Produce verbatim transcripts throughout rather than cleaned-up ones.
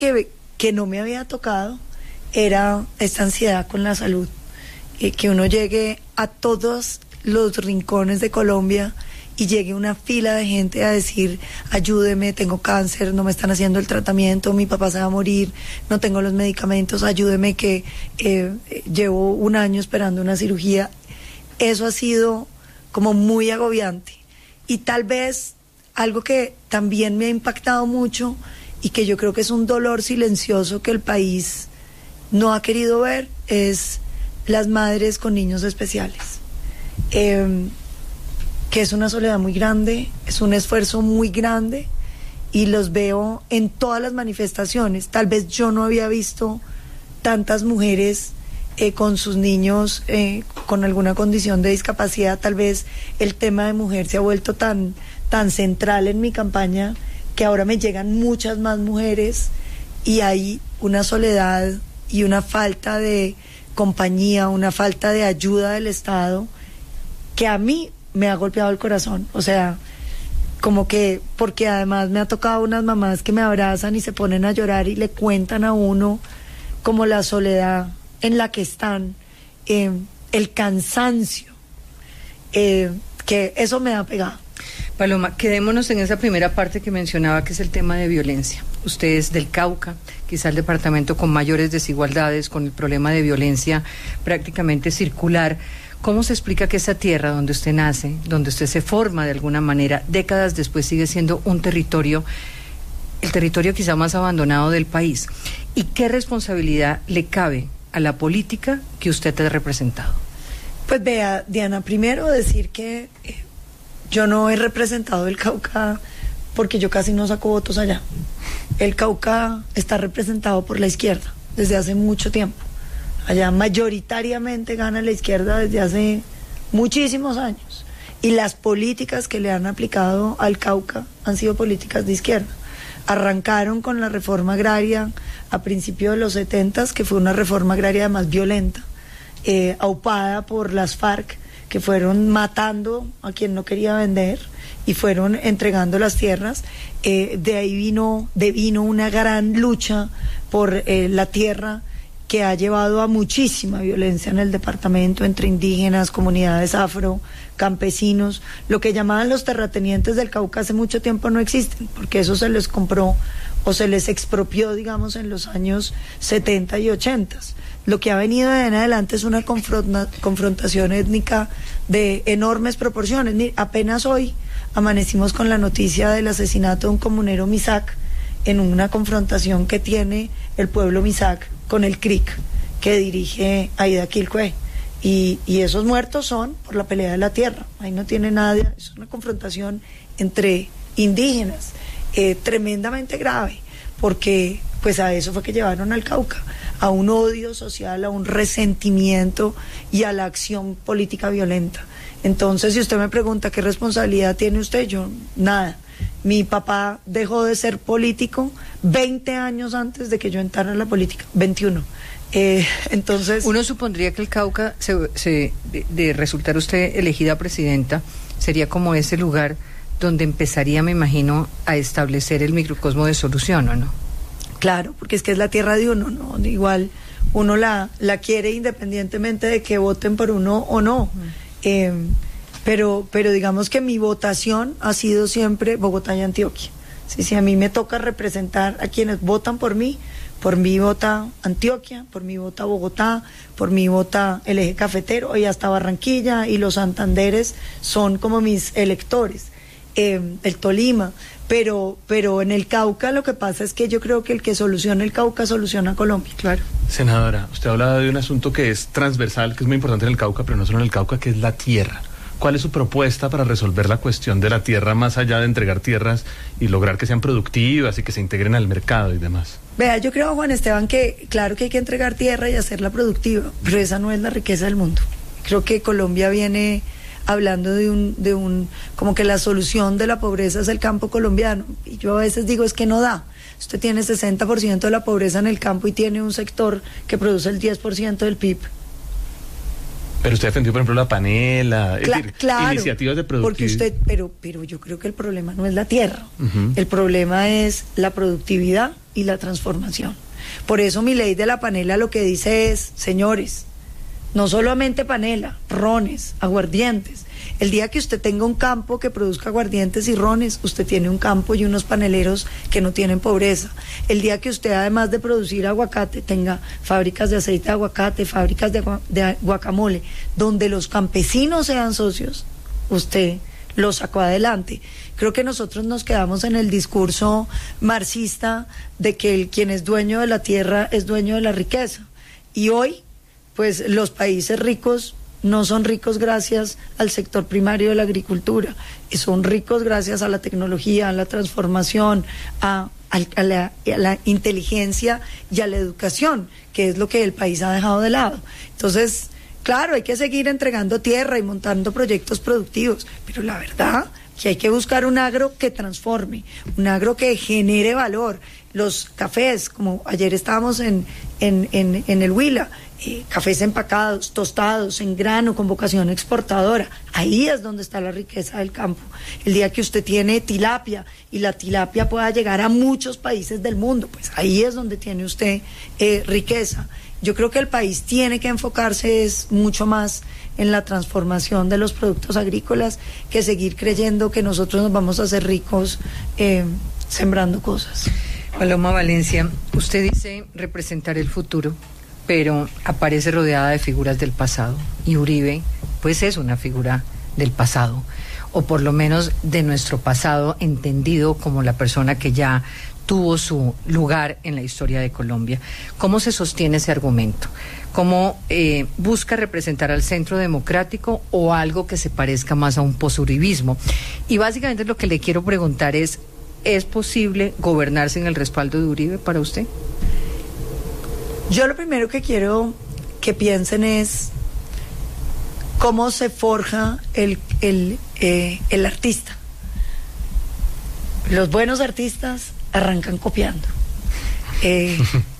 que, que no me había tocado era esta ansiedad con la salud, eh, que uno llegue a todos los rincones de Colombia y llegue una fila de gente a decir: ayúdeme, tengo cáncer, no me están haciendo el tratamiento, mi papá se va a morir, no tengo los medicamentos, ayúdeme que eh, llevo un año esperando una cirugía. Eso ha sido como muy agobiante, y tal vez algo que también me ha impactado mucho y que yo creo que es un dolor silencioso que el país no ha querido ver es las madres con niños especiales, eh, que es una soledad muy grande, es un esfuerzo muy grande, y los veo en todas las manifestaciones. Tal vez yo no había visto tantas mujeres eh, con sus niños eh, con alguna condición de discapacidad. Tal vez el tema de mujer se ha vuelto tan, tan central en mi campaña que ahora me llegan muchas más mujeres, y hay una soledad y una falta de compañía, una falta de ayuda del Estado que a mí me ha golpeado el corazón. O sea, como que, porque además me ha tocado unas mamás que me abrazan y se ponen a llorar y le cuentan a uno como la soledad en la que están, eh, el cansancio, eh, que eso me ha pegado. Paloma, quedémonos en esa primera parte que mencionaba, que es el tema de violencia. Usted es del Cauca, quizá el departamento con mayores desigualdades, con el problema de violencia prácticamente circular. ¿Cómo se explica que esa tierra donde usted nace, donde usted se forma de alguna manera, décadas después sigue siendo un territorio, el territorio quizá más abandonado del país? ¿Y qué responsabilidad le cabe a la política que usted ha representado? Pues vea, Diana, primero decir que eh, yo no he representado el Cauca porque yo casi no saco votos allá. El Cauca está representado por la izquierda desde hace mucho tiempo. Allá mayoritariamente gana la izquierda desde hace muchísimos años, y las políticas que le han aplicado al Cauca han sido políticas de izquierda. Arrancaron con la reforma agraria a principios de los setentas, que fue una reforma agraria más violenta, eh, aupada por las FARC, que fueron matando a quien no quería vender y fueron entregando las tierras. Eh, de ahí vino, de vino una gran lucha por eh, la tierra, que ha llevado a muchísima violencia en el departamento entre indígenas, comunidades afro, campesinos. Lo que llamaban los terratenientes del Cauca hace mucho tiempo no existen, porque eso se les compró o se les expropió, digamos, en los años setenta y ochenta. Lo que ha venido de en adelante es una confronta- confrontación étnica de enormes proporciones. Mira, apenas hoy amanecimos con la noticia del asesinato de un comunero Misak, en una confrontación que tiene el pueblo Misak con el C R I C, que dirige Aida Quilcue, y, y esos muertos son por la pelea de la tierra. Ahí no tiene nada, es una confrontación entre indígenas, eh, tremendamente grave, porque pues a eso fue que llevaron al Cauca, a un odio social, a un resentimiento y a la acción política violenta. Entonces, si usted me pregunta qué responsabilidad tiene usted, yo nada. Mi papá dejó de ser político veinte años antes de que yo entrara en la política, veintiuno. Eh, entonces... Uno supondría que el Cauca, se, se, de, de resultar usted elegida presidenta, sería como ese lugar donde empezaría, me imagino, a establecer el microcosmo de solución, ¿o no? Claro, porque es que es la tierra de uno, ¿no? Igual uno la, la quiere independientemente de que voten por uno o no. Mm. Eh, pero, pero digamos que mi votación ha sido siempre Bogotá y Antioquia. Sí, sí, a mí me toca representar a quienes votan por mí. Por mí vota Antioquia, por mí vota Bogotá, por mí vota el Eje Cafetero y hasta Barranquilla, y los Santanderes son como mis electores, eh, el Tolima, pero, pero en el Cauca lo que pasa es que yo creo que el que soluciona el Cauca soluciona Colombia. Claro. Senadora, usted habla de un asunto que es transversal, que es muy importante en el Cauca, pero no solo en el Cauca, que es la tierra. ¿Cuál es su propuesta para resolver la cuestión de la tierra, más allá de entregar tierras y lograr que sean productivas y que se integren al mercado y demás? Vea, yo creo, Juan Esteban, que claro que hay que entregar tierra y hacerla productiva, pero esa no es la riqueza del mundo. Creo que Colombia viene hablando de un, de un, como que la solución de la pobreza es el campo colombiano, y yo a veces digo, es que no da. Usted tiene sesenta por ciento de la pobreza en el campo y tiene un sector que produce el diez por ciento del P I B. Pero usted defendió, por ejemplo, la panela, es Cla- decir, claro, iniciativas de productividad. Porque usted, pero, pero yo creo que el problema no es la tierra, Uh-huh. el problema es la productividad y la transformación. Por eso mi ley de la panela lo que dice es, señores, no solamente panela, rones, aguardientes. El día que usted tenga un campo que produzca aguardientes y rones, usted tiene un campo y unos paneleros que no tienen pobreza. El día que usted, además de producir aguacate, tenga fábricas de aceite de aguacate, fábricas de, de guacamole, donde los campesinos sean socios, usted lo sacó adelante. Creo que nosotros nos quedamos en el discurso marxista de que el quien es dueño de la tierra es dueño de la riqueza. Y hoy, pues los países ricos no son ricos gracias al sector primario de la agricultura, y son ricos gracias a la tecnología, a la transformación, a, a, a, la, a la inteligencia y a la educación, que es lo que el país ha dejado de lado. Entonces, claro, hay que seguir entregando tierra y montando proyectos productivos, pero la verdad que hay que buscar un agro que transforme, un agro que genere valor. Los cafés, como ayer estábamos en, en, en, en el Huila, eh, cafés empacados, tostados, en grano, con vocación exportadora, ahí es donde está la riqueza del campo. El día que usted tiene tilapia y la tilapia pueda llegar a muchos países del mundo, pues ahí es donde tiene usted eh, riqueza. Yo creo que el país tiene que enfocarse es mucho más en la transformación de los productos agrícolas que seguir creyendo que nosotros nos vamos a hacer ricos eh, sembrando cosas. Paloma Valencia, usted dice representar el futuro, pero aparece rodeada de figuras del pasado, y Uribe pues es una figura del pasado, o por lo menos de nuestro pasado, entendido como la persona que ya tuvo su lugar en la historia de Colombia. ¿Cómo se sostiene ese argumento? ¿Cómo eh, busca representar al centro democrático o algo que se parezca más a un posuribismo? Y básicamente lo que le quiero preguntar es, ¿es posible gobernar sin el respaldo de Uribe para usted? Yo lo primero que quiero que piensen es cómo se forja el, el, eh, el artista. Los buenos artistas arrancan copiando. Eh,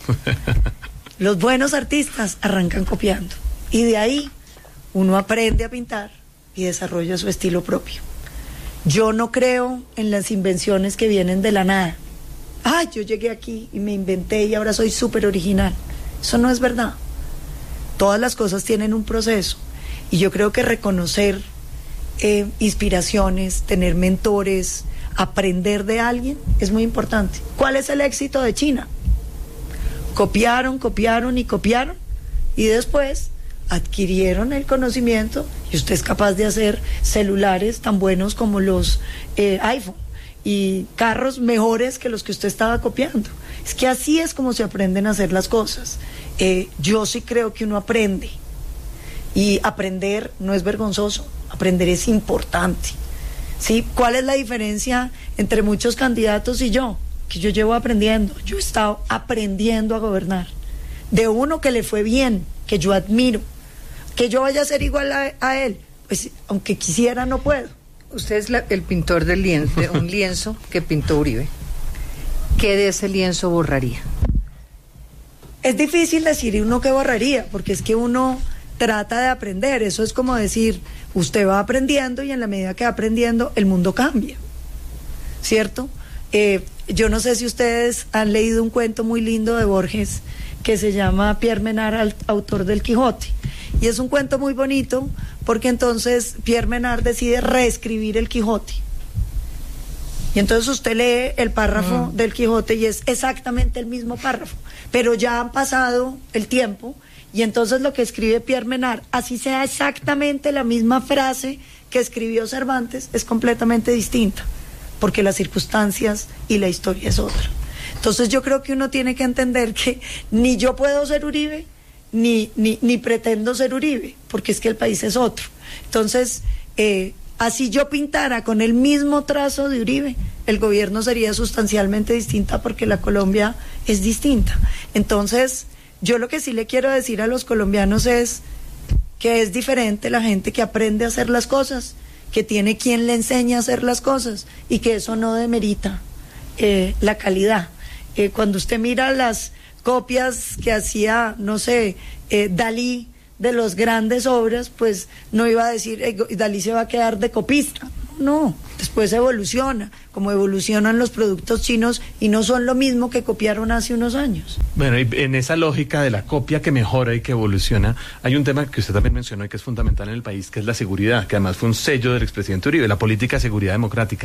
los buenos artistas arrancan copiando. Y de ahí uno aprende a pintar y desarrolla su estilo propio. Yo no creo en las invenciones que vienen de la nada. Ay, yo llegué aquí y me inventé y ahora soy súper original. Eso no es verdad. Todas las cosas tienen un proceso. Y yo creo que reconocer eh, inspiraciones, tener mentores, aprender de alguien es muy importante. ¿Cuál es el éxito de China? Copiaron, copiaron y copiaron, y después adquirieron el conocimiento, y usted es capaz de hacer celulares tan buenos como los eh, iPhone y carros mejores que los que usted estaba copiando. Es que así es como se aprenden a hacer las cosas. Eh, yo sí creo que uno aprende, y aprender no es vergonzoso, aprender es importante. ¿Sí? ¿Cuál es la diferencia entre muchos candidatos y yo? Que yo llevo aprendiendo, yo he estado aprendiendo a gobernar. De uno que le fue bien, que yo admiro, que yo vaya a ser igual a, a él, pues aunque quisiera no puedo. Usted es la, el pintor del lienzo, de un lienzo que pintó Uribe. ¿Qué de ese lienzo borraría? Es difícil decir uno que borraría, porque es que uno trata de aprender. Eso es como decir, usted va aprendiendo y en la medida que va aprendiendo el mundo cambia, ¿cierto? Eh, yo no sé si ustedes han leído un cuento muy lindo de Borges que se llama Pierre Menard, autor del Quijote, y es un cuento muy bonito porque entonces Pierre Menard decide reescribir el Quijote, y entonces usted lee el párrafo mm. del Quijote y es exactamente el mismo párrafo, pero ya han pasado el tiempo. Y entonces lo que escribe Pierre Menard, así sea exactamente la misma frase que escribió Cervantes, es completamente distinta, porque las circunstancias y la historia es otra. Entonces yo creo que uno tiene que entender que ni yo puedo ser Uribe, ni, ni, ni pretendo ser Uribe, porque es que el país es otro. Entonces, eh, así yo pintara con el mismo trazo de Uribe, el gobierno sería sustancialmente distinta, porque la Colombia es distinta. Entonces, yo lo que sí le quiero decir a los colombianos es que es diferente la gente que aprende a hacer las cosas, que tiene quien le enseña a hacer las cosas, y que eso no demerita eh, la calidad. Eh, cuando usted mira las copias que hacía, no sé, eh, Dalí de las grandes obras, pues no iba a decir, eh, Dalí se va a quedar de copista. no, después evoluciona, como evolucionan los productos chinos y no son lo mismo que copiaron hace unos años. Bueno, y en esa lógica de la copia que mejora y que evoluciona, hay un tema que usted también mencionó y que es fundamental en el país, que es la seguridad, que además fue un sello del expresidente Uribe, la política de seguridad democrática.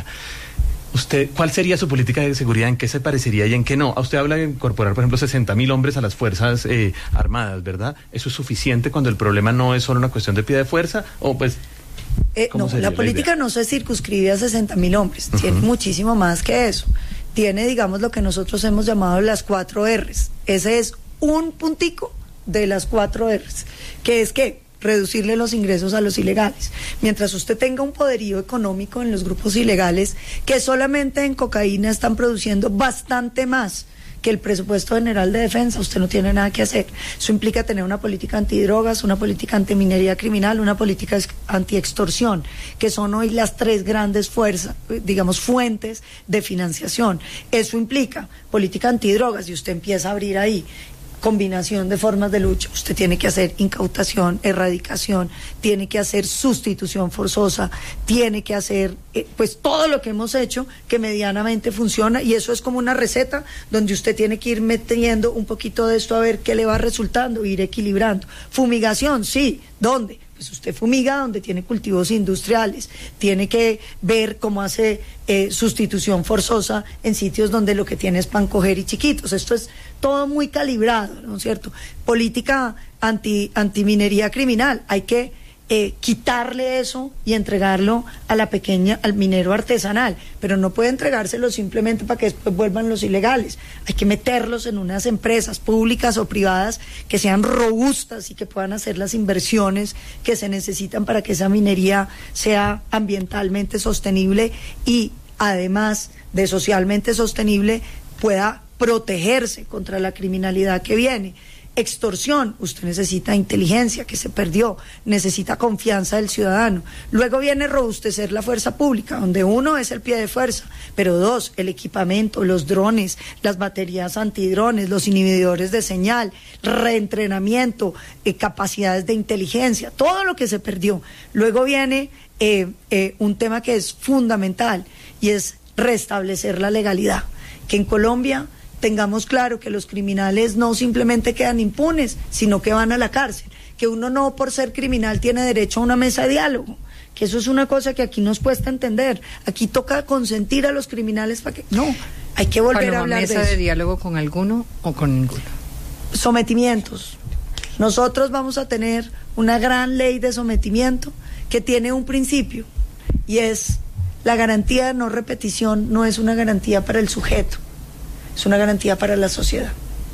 Usted, ¿cuál sería su política de seguridad? ¿En qué se parecería y en qué no? A usted habla de incorporar, por ejemplo, sesenta mil hombres a las Fuerzas eh, Armadas, ¿verdad? ¿Eso es suficiente cuando el problema no es solo una cuestión de pie de fuerza? O pues... Eh, no, la política la no se circunscribe a sesenta mil hombres, uh-huh. Tiene muchísimo más que eso. Tiene, digamos, lo que nosotros hemos llamado las cuatro R's. Ese es un puntico de las cuatro R's, que es que reducirle los ingresos a los ilegales. Mientras usted tenga un poderío económico en los grupos ilegales, que solamente en cocaína están produciendo bastante más que el presupuesto general de defensa, usted no tiene nada que hacer. Eso implica tener una política antidrogas, una política antiminería criminal, una política antiextorsión, que son hoy las tres grandes fuerzas, digamos, fuentes de financiación. Eso implica política antidrogas y usted empieza a abrir ahí combinación de formas de lucha. Usted tiene que hacer incautación, erradicación, tiene que hacer sustitución forzosa, tiene que hacer eh, pues todo lo que hemos hecho que medianamente funciona, y eso es como una receta donde usted tiene que ir metiendo un poquito de esto a ver qué le va resultando, ir equilibrando. Fumigación, sí, ¿dónde? Pues usted fumiga donde tiene cultivos industriales, tiene que ver cómo hace eh, sustitución forzosa en sitios donde lo que tiene es pan coger y chiquitos. Esto es todo muy calibrado, ¿no es cierto? Política anti antiminería criminal, hay que eh, quitarle eso y entregarlo a la pequeña, al minero artesanal, pero no puede entregárselo simplemente para que después vuelvan los ilegales. Hay que meterlos en unas empresas públicas o privadas que sean robustas y que puedan hacer las inversiones que se necesitan para que esa minería sea ambientalmente sostenible y además de socialmente sostenible pueda protegerse contra la criminalidad que viene. Extorsión, usted necesita inteligencia que se perdió, necesita confianza del ciudadano. Luego viene robustecer la fuerza pública, donde uno es el pie de fuerza, pero dos, el equipamiento, los drones, las baterías antidrones, los inhibidores de señal, reentrenamiento, eh, capacidades de inteligencia, todo lo que se perdió. Luego viene eh, eh, un tema que es fundamental y es restablecer la legalidad, que en Colombia tengamos claro que los criminales no simplemente quedan impunes, sino que van a la cárcel, que uno no por ser criminal tiene derecho a una mesa de diálogo, que eso es una cosa que aquí nos cuesta entender. Aquí toca consentir a los criminales para que... No, hay que volver a hablar de eso. ¿Mesa de diálogo con alguno o con ninguno? Sometimientos. Nosotros vamos a tener una gran ley de sometimiento que tiene un principio, y es la garantía de no repetición. No es una garantía para el sujeto, es una garantía para la sociedad.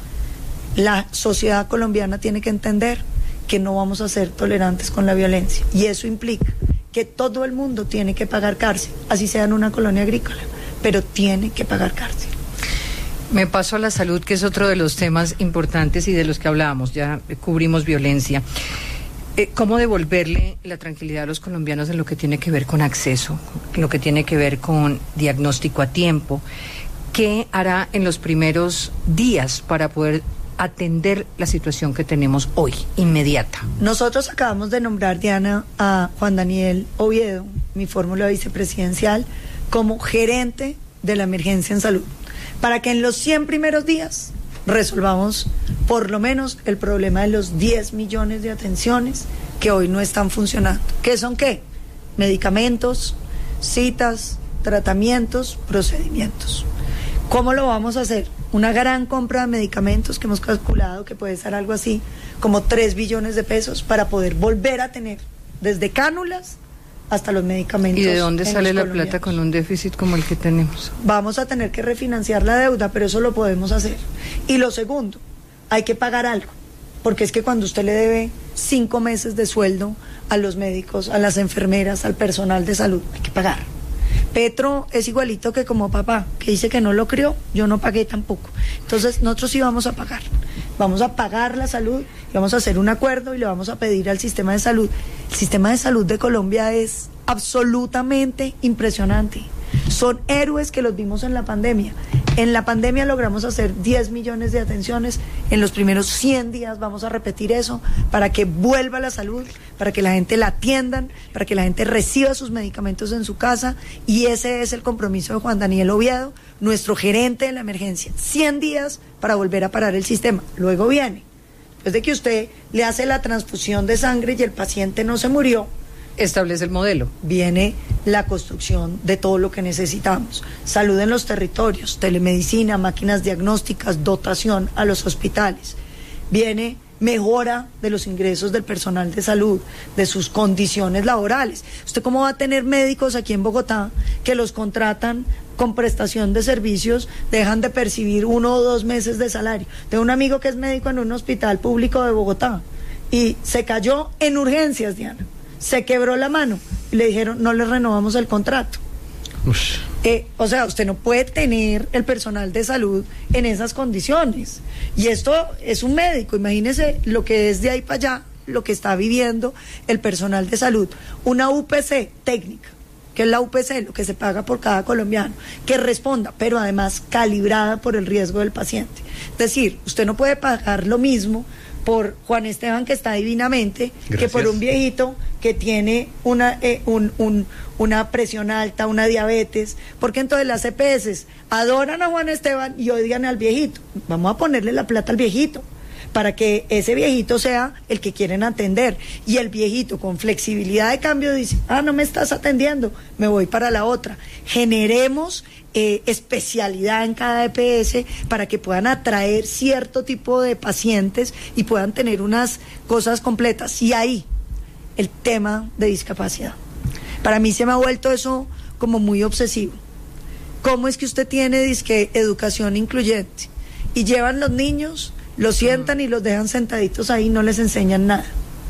La sociedad colombiana tiene que entender que no vamos a ser tolerantes con la violencia, y eso implica que todo el mundo tiene que pagar cárcel, así sea en una colonia agrícola, pero tiene que pagar cárcel. Me paso a la salud, que es otro de los temas importantes y de los que hablábamos, ya cubrimos violencia. Eh, ¿Cómo devolverle la tranquilidad a los colombianos en lo que tiene que ver con acceso, en lo que tiene que ver con diagnóstico a tiempo? ¿Qué hará en los primeros días para poder atender la situación que tenemos hoy, inmediata? Nosotros acabamos de nombrar, Diana, a Juan Daniel Oviedo, mi fórmula vicepresidencial, como gerente de la emergencia en salud, para que en los cien primeros días resolvamos por lo menos el problema de los diez millones de atenciones que hoy no están funcionando. ¿Qué son qué? Medicamentos, citas, tratamientos, procedimientos. ¿Cómo lo vamos a hacer? Una gran compra de medicamentos que hemos calculado que puede ser algo así como tres billones de pesos para poder volver a tener desde cánulas hasta los medicamentos. ¿Y de dónde sale la plata con un déficit como el que tenemos? Vamos a tener que refinanciar la deuda, pero eso lo podemos hacer. Y lo segundo, hay que pagar algo, porque es que cuando usted le debe cinco meses de sueldo a los médicos, a las enfermeras, al personal de salud, hay que pagar. Petro es igualito que como papá, que dice que no lo crió, yo no pagué tampoco. Entonces nosotros sí vamos a pagar. Vamos a pagar la salud, y vamos a hacer un acuerdo y le vamos a pedir al sistema de salud. El sistema de salud de Colombia es absolutamente impresionante. Son héroes que los vimos en la pandemia. En la pandemia logramos hacer diez millones de atenciones, en los primeros cien días vamos a repetir eso para que vuelva la salud, para que la gente la atiendan, para que la gente reciba sus medicamentos en su casa, y ese es el compromiso de Juan Daniel Oviedo, nuestro gerente de la emergencia. cien días para volver a parar el sistema. Luego viene, después de que usted le hace la transfusión de sangre y el paciente no se murió, establece el modelo. Viene la construcción de todo lo que necesitamos. Salud en los territorios, telemedicina, máquinas diagnósticas, dotación a los hospitales. Viene mejora de los ingresos del personal de salud, de sus condiciones laborales. ¿Usted cómo va a tener médicos aquí en Bogotá que los contratan con prestación de servicios, dejan de percibir uno o dos meses de salario? Tengo un amigo que es médico en un hospital público de Bogotá y se cayó en urgencias, Diana. Se quebró la mano y le dijeron, no le renovamos el contrato. Eh, o sea, usted no puede tener el personal de salud en esas condiciones. Y esto es un médico, imagínese lo que es de ahí para allá, lo que está viviendo el personal de salud. Una U P C técnica, que es la U P C, lo que se paga por cada colombiano, que responda, pero además calibrada por el riesgo del paciente. Es decir, usted no puede pagar lo mismo por Juan Esteban, que está divinamente, Gracias. que por un viejito que tiene una eh, un, un, una presión alta, una diabetes, porque entonces las E P S adoran a Juan Esteban y odian al viejito. Vamos a ponerle la plata al viejito, para que ese viejito sea el que quieren atender, y el viejito con flexibilidad de cambio dice, ah, no me estás atendiendo, me voy para la otra. Generemos Eh, especialidad en cada E P S para que puedan atraer cierto tipo de pacientes y puedan tener unas cosas completas. Y ahí, el tema de discapacidad. Para mí se me ha vuelto eso como muy obsesivo. ¿Cómo es que usted tiene disque educación incluyente y llevan los niños, los sientan y los dejan sentaditos ahí, no les enseñan nada?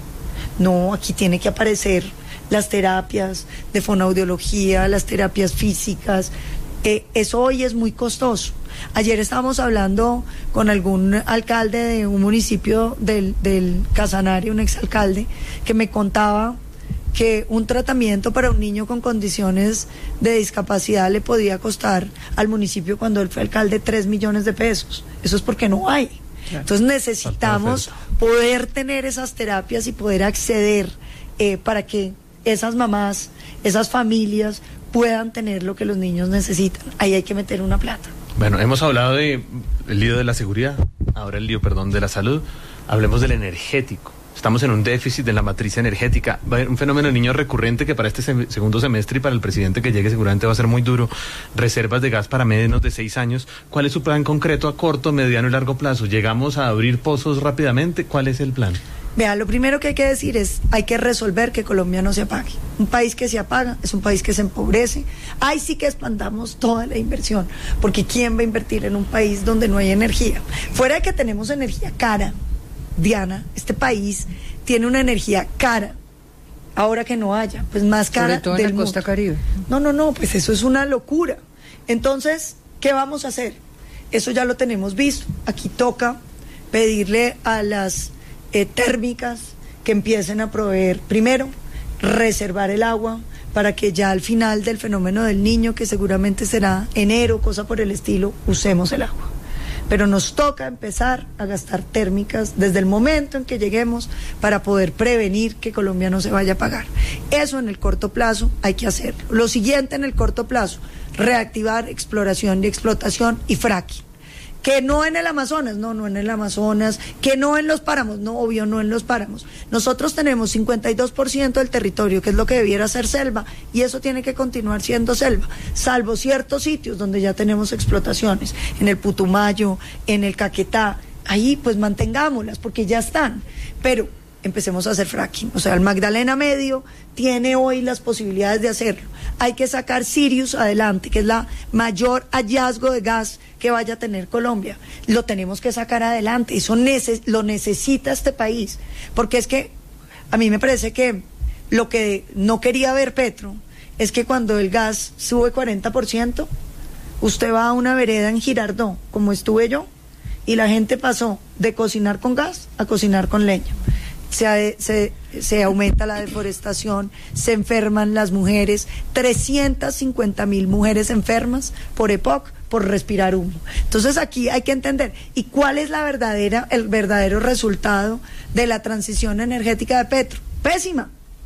No, aquí tiene que aparecer las terapias de fonoaudiología, las terapias físicas. Eh, eso hoy es muy costoso. Ayer estábamos hablando con algún alcalde de un municipio del, del Casanare, un exalcalde, que me contaba que un tratamiento para un niño con condiciones de discapacidad le podía costar al municipio, cuando él fue alcalde, tres millones de pesos. Eso es porque no hay. Entonces necesitamos poder tener esas terapias y poder acceder eh, para que esas mamás, esas familias puedan tener lo que los niños necesitan. Ahí hay que meter una plata. Bueno, hemos hablado de el lío de la seguridad, ahora el lío, perdón, de la salud. Hablemos del energético. Estamos en un déficit de la matriz energética. Va a haber un fenómeno de niño recurrente que para este sem- segundo semestre y para el presidente que llegue seguramente va a ser muy duro. Reservas de gas para menos de seis años. ¿Cuál es su plan concreto a corto, mediano y largo plazo? ¿Llegamos a abrir pozos rápidamente? ¿Cuál es el plan? Vea, lo primero que hay que decir es, hay que resolver que Colombia no se apague. Un país que se apaga es un país que se empobrece. Ahí sí que expandamos toda la inversión, porque ¿quién va a invertir en un país donde no hay energía? Fuera de que tenemos energía cara, Diana, este país tiene una energía cara. Ahora que no haya, pues más cara. Sobre todo del en la costa mundo. Caribe. No, no, no, pues eso es una locura. Entonces, ¿qué vamos a hacer? Eso ya lo tenemos visto. Aquí toca pedirle a las Eh, térmicas que empiecen a proveer, primero, reservar el agua para que ya al final del fenómeno del Niño, que seguramente será enero, cosa por el estilo, usemos el agua. Pero nos toca empezar a gastar térmicas desde el momento en que lleguemos para poder prevenir que Colombia no se vaya a apagar. Eso en el corto plazo hay que hacerlo. Lo siguiente en el corto plazo, reactivar exploración y explotación y fracking. Que no en el Amazonas, no, no en el Amazonas, que no en los páramos, no, obvio, no en los páramos. Nosotros tenemos cincuenta y dos por ciento del territorio, que es lo que debiera ser selva, y eso tiene que continuar siendo selva, salvo ciertos sitios donde ya tenemos explotaciones, en el Putumayo, en el Caquetá, ahí pues mantengámoslas, porque ya están, pero empecemos a hacer fracking. O sea, el Magdalena Medio tiene hoy las posibilidades de hacerlo. Hay que sacar Sirius adelante, que es la mayor hallazgo de gas que vaya a tener Colombia. Lo tenemos que sacar adelante. Eso neces- lo necesita este país. Porque es que a mí me parece que lo que no quería ver Petro es que cuando el gas sube cuarenta por ciento, usted va a una vereda en Girardot, como estuve yo, y la gente pasó de cocinar con gas a cocinar con leña. Se, se, se aumenta la deforestación, se enferman las mujeres, trescientas cincuenta mil mujeres enfermas por E P O C por respirar humo. Entonces aquí hay que entender, ¿y cuál es la verdadera, el verdadero resultado de la transición energética de Petro? Pésima.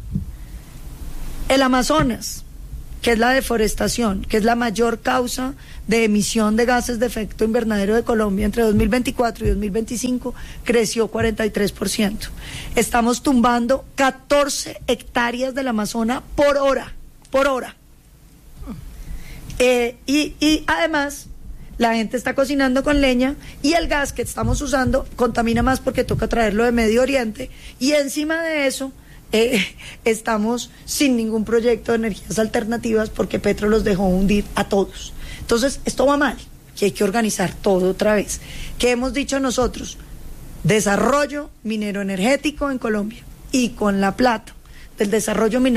El Amazonas, que es la deforestación, que es la mayor causa de emisión de gases de efecto invernadero de Colombia entre dos mil veinticuatro y dos mil veinticinco, creció cuarenta y tres por ciento. Estamos tumbando catorce hectáreas del Amazonas por hora, por hora. Eh, y, y además, la gente está cocinando con leña y el gas que estamos usando contamina más porque toca traerlo de Medio Oriente, y encima de eso Eh, estamos sin ningún proyecto de energías alternativas porque Petro los dejó hundir a todos. Entonces, esto va mal, que hay que organizar todo otra vez. ¿Qué hemos dicho nosotros? Desarrollo minero energético en Colombia, y con la plata del desarrollo minero